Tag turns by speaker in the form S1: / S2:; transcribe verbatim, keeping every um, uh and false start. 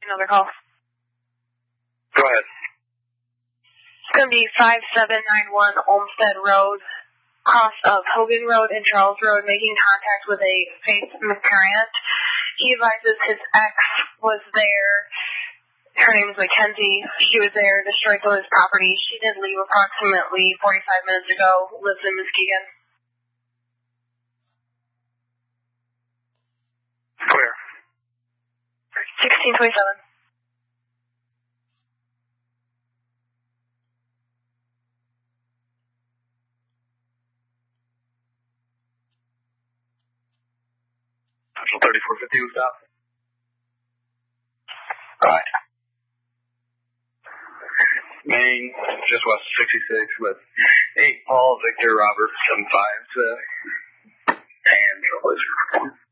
S1: Another call.
S2: Go ahead.
S1: It's going to be five seven nine one Olmsted Road, cross of Hogan Road and Charles Road, making contact with a Faith McCarrant. He advises his ex was there. Her name is Mackenzie. She was there to strangle his property. She did leave approximately forty-five minutes ago, lives in Muskegon.
S2: Where?
S1: sixteen twenty-seven.
S2: thirty-four fifty was out. Right. Main, just west of sixty-six with eight Paul Victor Robert seven five to and